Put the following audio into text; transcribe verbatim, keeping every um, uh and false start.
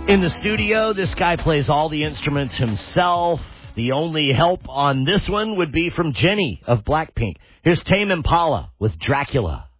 In the studio, this guy plays all the instruments himself. The only help on this one would be from Jenny of Blackpink. Here's Tame Impala with Dracula.